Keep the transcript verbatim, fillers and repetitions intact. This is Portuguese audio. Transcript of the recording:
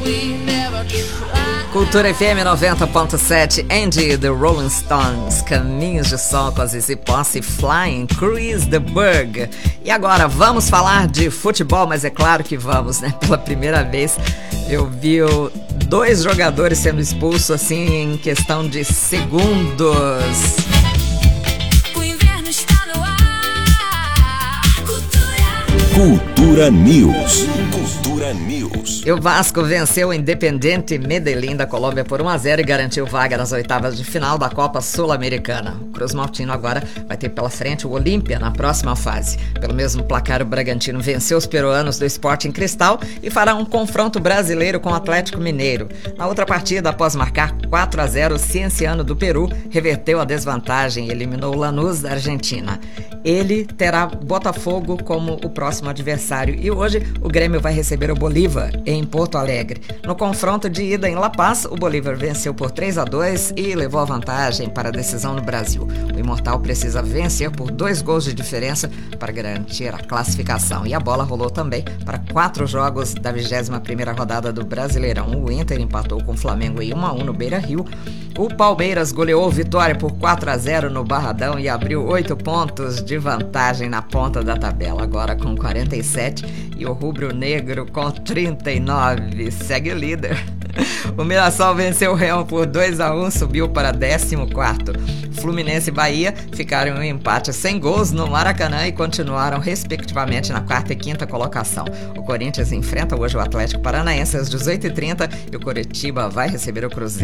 Cultura F M noventa ponto sete, Andy The Rolling Stones, Caminhos de Sol com a Zizi Posse, Flying, Cruise the Bug. E agora vamos falar de futebol, mas é claro que vamos, né? Pela primeira vez eu vi dois jogadores sendo expulsos assim em questão de segundos. O inverno está no ar. Cultura. Cultura News. Cultura News. E o Vasco venceu o Independiente Medellín da Colômbia por um a zero e garantiu vaga nas oitavas de final da Copa Sul-Americana. O Cruz Maltino agora vai ter pela frente o Olímpia na próxima fase. Pelo mesmo placar, o Bragantino venceu os peruanos do Sporting Cristal e fará um confronto brasileiro com o Atlético Mineiro. Na outra partida, após marcar quatro a zero, o Cienciano do Peru reverteu a desvantagem e eliminou o Lanús da Argentina. Ele terá Botafogo como o próximo adversário e hoje o Grêmio vai receber o Bolívar em Porto Alegre. No confronto de ida em La Paz, o Bolívar venceu por três a dois e levou a vantagem para a decisão no Brasil. O Imortal precisa vencer por dois gols de diferença para garantir a classificação. E a bola rolou também para quatro jogos da vigésima primeira rodada do Brasileirão. O Inter empatou com o Flamengo em um a um no Beira-Rio. O Palmeiras goleou o Vitória por quatro a zero no Barradão e abriu oito pontos de vantagem na ponta da tabela, agora com quarenta e sete, e o Rubro Negro com trinta e nove segue o líder. O Mirassol venceu o Real por dois a um, subiu para décimo quarto. Fluminense e Bahia ficaram em um empate sem gols no Maracanã e continuaram respectivamente na quarta e quinta colocação. O Corinthians enfrenta hoje o Atlético Paranaense às dezoito e trinta e o Coritiba vai receber o Cruzeiro